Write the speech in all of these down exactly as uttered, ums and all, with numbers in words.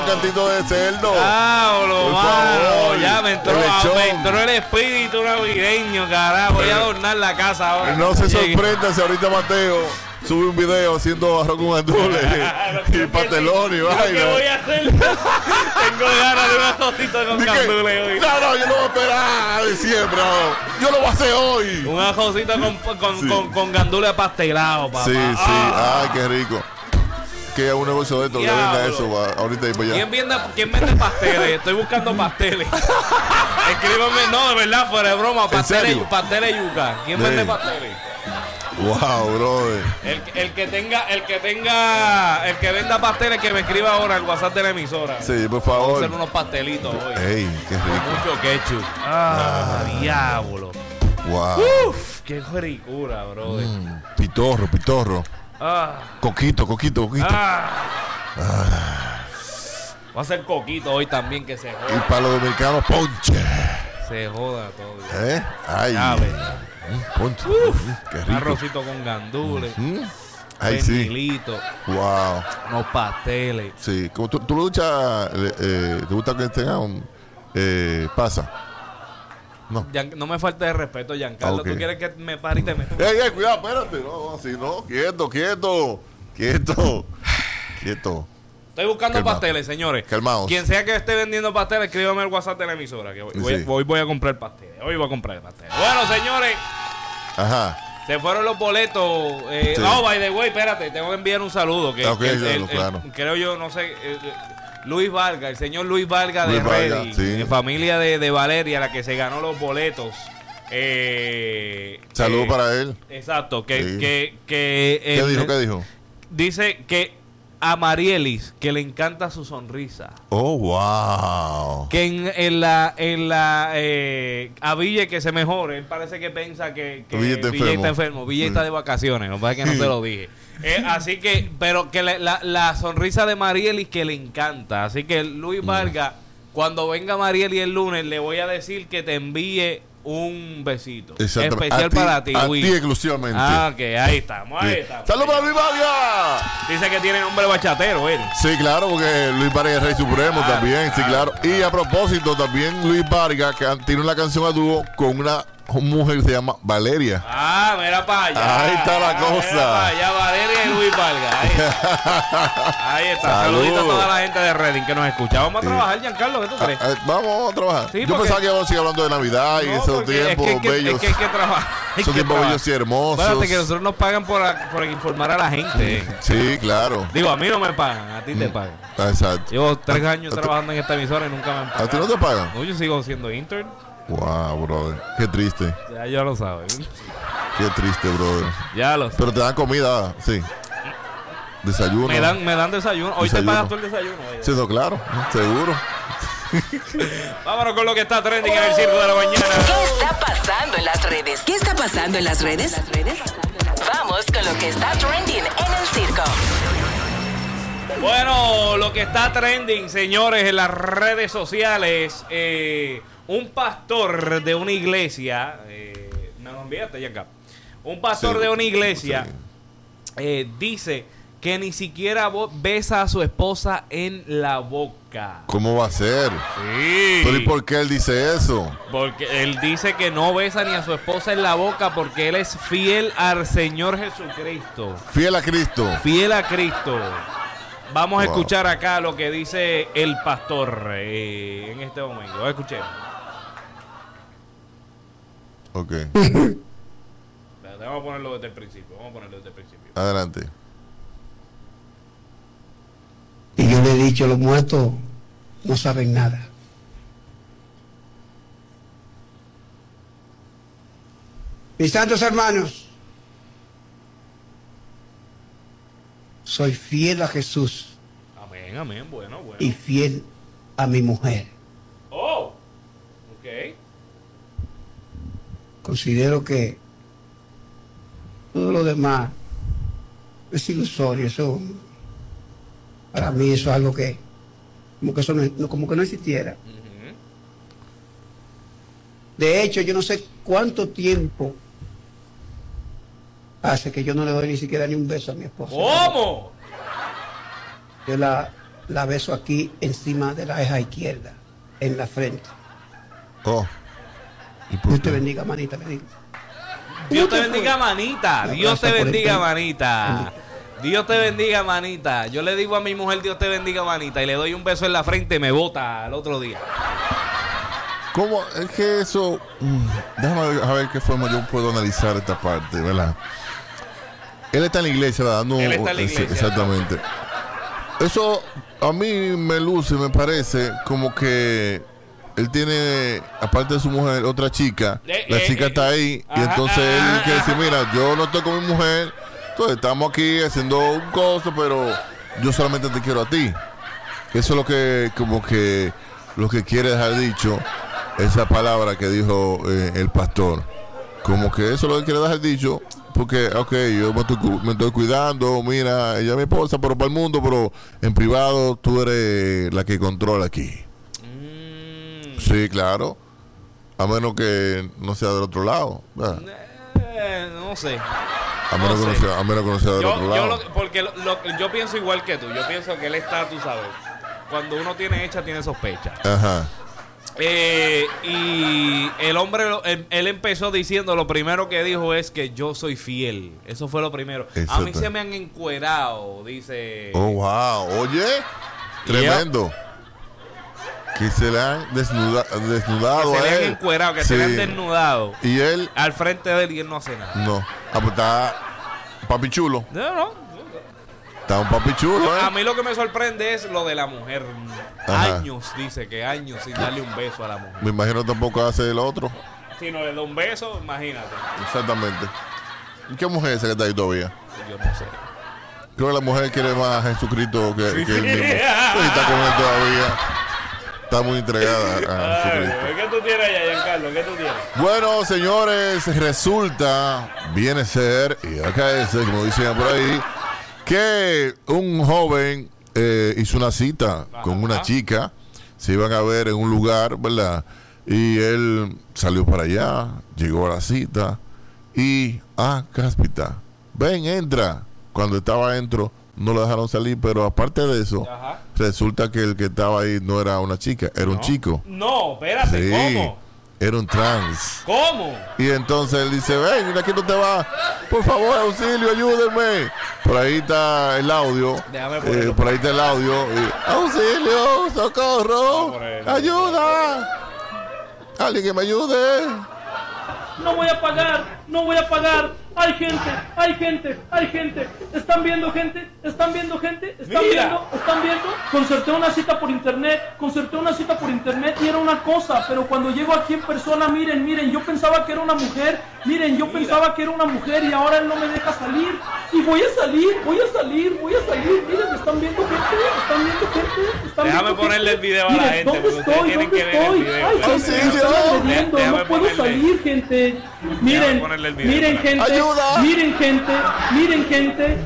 cantito de cerdo. ¡Diablo, mano! Ya me entró, me entró el espíritu navideño, carajo. Voy a adornar la casa ahora. No se sorprenda si ahorita Mateo sube un video haciendo arroz con gandules y pastelón y vaina. ¿Qué voy a hacer? Tengo ganas de un arrocito con gandules hoy. No, no, yo no voy a esperar a diciembre. No. Yo lo voy a hacer hoy. Un arrocito con, con, sí. con, con gandules pastelados, papá. Sí, sí. Ah. Ay, qué rico. Que es un negocio de esto, que venda eso va, ahorita y para allá. ¿Quién vende, ¿Quién vende pasteles? Estoy buscando pasteles. Escríbame, no, de verdad, fuera de broma, pasteles, pasteles yuca. ¿Quién sí. vende pasteles? Wow, brother. El, el que tenga, el que tenga, el que venda pasteles, que me escriba ahora al WhatsApp de la emisora. Sí, por favor. Vamos a hacer unos pastelitos hoy. Ey, qué rico. Mucho ketchup. Ah, ah. diablo. Wow. Uf, qué ricura, brother. Mm, pitorro, pitorro. Ah. Coquito, coquito, coquito. Ah. Ah. Va a ser coquito hoy también, que se joda. Y para los dominicanos, ponche. Se joda todo. ¿Eh? Ay. Mm, ponche. Uf, qué rico. Arrocito con gandules. Mm. Ay, sí. Wow. Unos pasteles. Sí. Como tú, tú lo duchas, eh, ¿te gusta que tengan eh, pasa? No. Gian, no me falte de respeto, Giancarlo. Okay. ¿Tú quieres que me pare y te metas? ¡Ey, ey, cuidado, espérate! No, así no. Quieto, quieto. Quieto. Quieto. Estoy buscando Calmado. pasteles, señores. Calmaos. Quien sea que esté vendiendo pasteles, escríbame el WhatsApp de la emisora. Que hoy, sí. voy, hoy voy a comprar pasteles. Hoy voy a comprar pasteles. Bueno, señores. Ajá. Se fueron los boletos. Eh, sí. Oh, by the way, espérate. Tengo que enviar un saludo. Que, okay, el, el, claro. el, creo yo, no sé... El, Luis Vargas, el señor Luis Vargas Luis de Vargas, Ready, sí. de familia de, de Valeria, la que se ganó los boletos. Eh, Saludos eh, para él. Exacto. Que, sí. que, que, ¿Qué eh, dijo? ¿Qué dijo? Dice que a Marielis, que le encanta su sonrisa. Oh, wow. Que en, en la, en la eh, a Ville que se mejore. Él parece que piensa que, que Ville está Ville enfermo. está enfermo. Ville sí. está de vacaciones. Lo que pasa es que no te lo dije. Eh, así que, pero que le, la, la sonrisa de Marielis que le encanta. Así que Luis Vargas, mm. cuando venga Marielis el lunes, le voy a decir que te envíe un besito especial ti, para ti, a Luis. ti exclusivamente. Ah, ok, ahí estamos, ahí sí. estamos. ¡Saludos para Luis Vargas! Dice que tiene nombre bachatero él. Sí, claro, porque Luis Vargas es Rey Supremo claro, también, sí, claro. Y a propósito, también Luis Vargas que tiene una canción a dúo con una mujer que se llama Valeria. Ah, mira para allá. Ahí está la cosa. Mira para allá, Valeria y Luis Vargas. Ahí está. Ahí está. Saludito a toda la gente de Reading que nos escucha. Vamos a trabajar, Giancarlo, ¿qué tú crees? Ah, vamos a trabajar. Sí, Yo porque... pensaba que íbamos a seguir hablando de Navidad no, y esos tiempos es que, bellos. Es que hay que trabajar. Esos tiempos bellos y hermosos. Espérate que nosotros nos pagan por, por informar a la gente. Sí, claro. Digo, a mí no me pagan, a ti te pagan. Exacto. Llevo tres años trabajando en esta emisora y nunca me han pagado. ¿A ti no te pagan? No, yo sigo siendo intern. Wow, brother. Qué triste. Ya, ya lo sabes. Qué triste, brother. Ya lo sé. Pero te dan comida, sí. Desayuno. Me dan, me dan desayuno. Hoy desayuno. Te pagas tú el desayuno. Oye. Sí, no, claro. Seguro. Vámonos con lo que está trending en el circo de la mañana. ¿Qué está pasando en las redes? ¿Qué está pasando en las redes? Vamos con lo que está trending en el circo. Bueno, lo que está trending, señores, en las redes sociales. Eh... Un pastor de una iglesia, eh, me lo enviaste ya acá. Un pastor sí, de una iglesia sí. eh, dice que ni siquiera besa a su esposa en la boca. ¿Cómo va a ser? Sí. ¿Pero y por qué él dice eso? Porque él dice que no besa ni a su esposa en la boca porque él es fiel al Señor Jesucristo. Fiel a Cristo. Fiel a Cristo. Vamos wow. a escuchar acá lo que dice el pastor eh, en este momento. Escuchemos. Ok. Vamos a ponerlo desde el principio. Vamos a ponerlo desde el principio. Adelante. Y yo le he dicho, los muertos no saben nada. Mis santos hermanos, soy fiel a Jesús. Amén, amén, bueno, bueno. Y fiel a mi mujer. Oh, ok. Considero que todo lo demás es ilusorio. Eso, para mí eso es algo que como que, eso no, como que no existiera. Uh-huh. De hecho, yo no sé cuánto tiempo hace que yo no le doy ni siquiera ni un beso a mi esposa. ¿Cómo? Yo la, la beso aquí encima de la ceja izquierda, en la frente. Oh. ¿Y por Dios te qué? bendiga, manita, le digo. Dios te ¿Cómo te bendiga, fue? manita. Un Dios te abrazo por el bendiga, pan. manita. Dios te bendiga, manita. Yo le digo a mi mujer, Dios te bendiga, manita, y le doy un beso en la frente y me bota al otro día. ¿Cómo? Es que eso... mm, déjame ver, a ver qué forma yo puedo analizar esta parte, ¿verdad? Él está en la iglesia, ¿verdad? No, Él está en la sí, iglesia. exactamente. Eso a mí me luce, me parece como que él tiene, aparte de su mujer, otra chica. Eh, La eh, chica eh, está ahí y ajá, entonces él ajá, quiere decir, ajá. mira, yo no estoy con mi mujer, entonces estamos aquí haciendo un costo, pero yo solamente te quiero a ti. Eso es lo que, como que, lo que quiere dejar dicho esa palabra que dijo eh, el pastor. Como que eso es lo que quiere dejar dicho, porque, ok, yo me estoy, cu- me estoy cuidando, mira, ella es mi esposa, pero para el mundo, pero en privado tú eres la que controla aquí. Mm, Sí, claro. A menos que no sea del otro lado. ¿verdad? eh, no sé. A menos, no que, sé. no sea, a menos que no sea del Yo, otro yo lado. lo- porque lo- lo- yo pienso igual que tú. Yo pienso que él está, tú sabes, cuando uno tiene hecha, tiene sospecha. Ajá. Eh, y el hombre, lo- él, él empezó diciendo, lo primero que dijo es que yo soy fiel. Eso fue lo primero. A mí Exacto. se me han encuerado, dice. Oh, wow. Oye, tremendo. Que se le han desnuda, desnudado que se a le han él. encuerado, que Sí. se le han desnudado Y él, al frente de él y él no hace nada. no. Ah, pues está papi chulo. No, no. Está un papi chulo, A ¿eh? mí lo que me sorprende es lo de la mujer. Ajá. Años, dice que años sin darle un beso a la mujer. Me imagino tampoco hace el otro. Si no le da un beso, imagínate. Exactamente. ¿Y qué mujer es esa que está ahí todavía? Yo no sé. Creo que la mujer quiere más a Jesucristo que, que él mismo. Y está con él todavía. Está muy entregada a Ay, Jesucristo. ¿qué tú tienes allá, Giancarlo? ¿Qué tú tienes? Bueno, señores, resulta, viene a ser, y acá es, como dicen por ahí, que un joven eh, hizo una cita Ajá. con una chica, se iban a ver en un lugar, ¿verdad? Y él salió para allá, llegó a la cita y, ah, cáspita, ven, entra. Cuando estaba adentro, no lo dejaron salir, pero aparte de eso, Ajá. resulta que el que estaba ahí no era una chica, era un No. chico. No, espérate, Sí, ¿cómo? era un trans. ¿Cómo? Y entonces él dice, ven, de aquí no te vas. Por favor, auxilio, ayúdenme. Por ahí está el audio. Déjame eh, ponerlo. por ahí está el audio. y, auxilio, socorro, Déjame ponerlo. ayuda. Alguien que me ayude. No voy a pagar, no voy a pagar. Hay gente, hay gente, hay gente. ¿Están viendo gente? ¿Están viendo gente? ¿Están Mira. viendo? ¿Están viendo? Concerté una cita por internet, concerté una cita por internet y era una cosa, pero cuando llego aquí en persona, miren, miren, yo pensaba que era una mujer, miren, yo Mira. pensaba que era una mujer y ahora él no me deja salir. Y voy a salir, voy a salir, voy a salir. Miren, ¿están viendo gente? ¿Están viendo gente? ¿Están Déjame viendo ponerle gente? el video a la Miren, gente, ¿dónde porque ustedes estoy? tienen ¿Dónde que ver el estoy? video. Ay, Espérate, gente, me auxilio. están agrediendo, Déjame no puedo ponerle. salir, gente. Miren, ponerle el video, miren, espérate. gente. ¡Ayuda! Miren, gente. Miren, gente.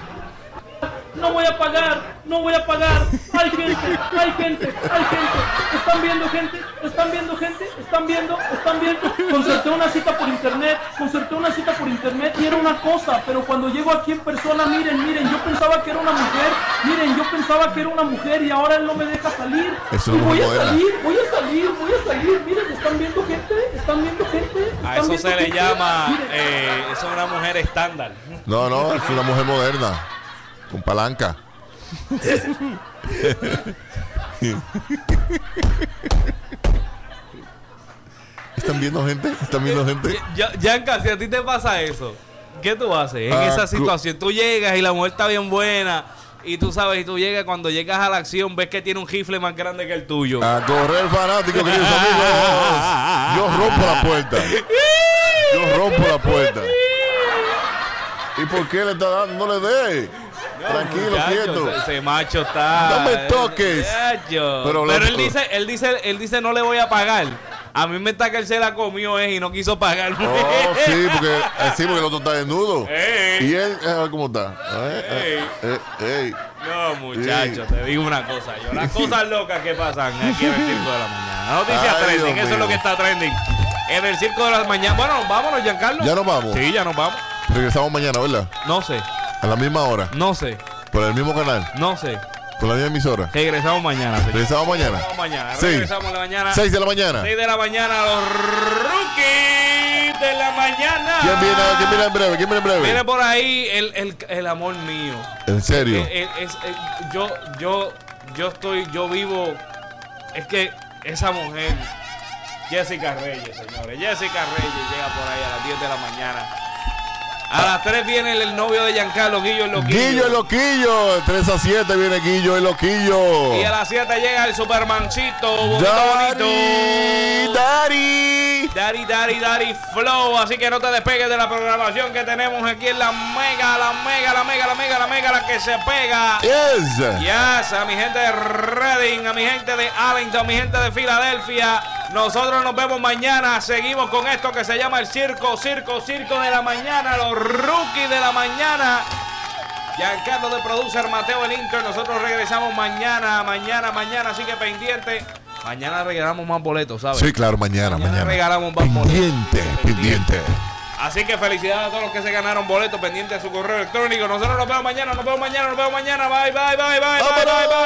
No voy a pagar, no voy a pagar. Hay gente, hay gente, hay gente. ¿Están viendo gente? ¿Están viendo gente? ¿Están viendo? ¿Están viendo? Concerté una cita por internet, concerté una cita por internet y era una cosa, pero cuando llego aquí en persona, miren, miren, yo pensaba que era una mujer, miren, yo pensaba que era una mujer y ahora él no me deja salir. Eso y no voy me a modela. salir, voy a salir, voy a salir. Miren, ¿están viendo gente? ¿Están viendo gente? A ¿Están eso viendo se le gente? llama, Miren. eh, eso es una mujer estándar. No, no, es una mujer moderna. Con palanca. ¿Están viendo gente? ¿Están viendo gente? Ya- Yanka, si a ti te pasa eso, ¿qué tú haces en Ah, esa cu- situación? Tú llegas y la mujer está bien buena y tú sabes, y tú llegas, cuando llegas a la acción ves que tiene un rifle más grande que el tuyo. A correr, fanático, queridos amigos. Yo rompo la puerta. Yo rompo la puerta. ¿Y por qué le está dando? No le dé. No, Tranquilo, muchacho, quieto. Ese, ese macho está. No me toques. Muchacho. Pero Pero, lo- él dice, él dice, él dice no le voy a pagar. A mí me está que él se la comió eh, y no quiso pagar. Oh, sí, porque, eh, sí, porque el otro está desnudo. Ey. Y él, eh, ¿cómo está? Eh, eh, eh, ey. No, muchacho, Sí. te digo una cosa. Yo, las cosas locas que pasan aquí en el Circo de la Mañana. Noticias Ay, trending, Dios eso es lo mío. que está trending. En el Circo de la Mañana. Bueno, vámonos, Giancarlo. Ya nos vamos. Sí, ya nos vamos. Regresamos mañana, ¿verdad? No sé, A la misma hora. no sé, Por el mismo canal. no sé. Con la misma emisora. Regresamos mañana. Señor. Regresamos mañana. Regresamos mañana. Sí. Regresamos la mañana. seis de la mañana. seis de la mañana, los rookies de la mañana. ¿Quién viene, ¿Quién viene en breve? ¿Quién viene en breve? Viene por ahí el, el, el amor mío. ¿En serio? El- el- es- el- yo, yo, yo estoy, yo vivo. Es que esa mujer, Jessica Reyes, señores. Jessica Reyes llega por ahí a las diez de la mañana. A las tres viene el, el novio de Giancarlo, Guillo el Loquillo. Guillo el Loquillo. tres a siete viene Guillo el Loquillo. Y a las siete llega el Supermancito, bonito, Dari, bonito. Dari. Dari, Dari, Dari Flow. Así que no te despegues de la programación que tenemos aquí en la mega, la mega, la mega, la mega, la mega, la que se pega. Yes. Yes, a mi gente de Reading, a mi gente de Arlington, a mi gente de Filadelfia. Nosotros nos vemos mañana. Seguimos con esto que se llama el circo, circo, circo de la mañana. Los rookies de la mañana. Giancarlo de producer, Mateo el Inter. Nosotros regresamos mañana, mañana, mañana. Así que pendiente. Mañana regalamos más boletos, ¿sabes? Sí, claro, mañana, Mañana mañana. regalamos más boletos. Pendiente, pendiente. Así que felicidades a todos los que se ganaron boletos pendientes a su correo electrónico. Nosotros nos vemos mañana, nos vemos mañana, nos vemos mañana. Bye, bye, bye, bye, bye, bye, bye.